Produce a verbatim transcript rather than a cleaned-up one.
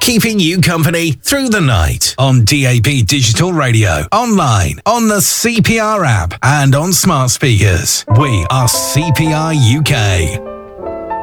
keeping you company through the night on D A B Digital Radio, online, on the C P R app, and on smart speakers. We are C P R U K.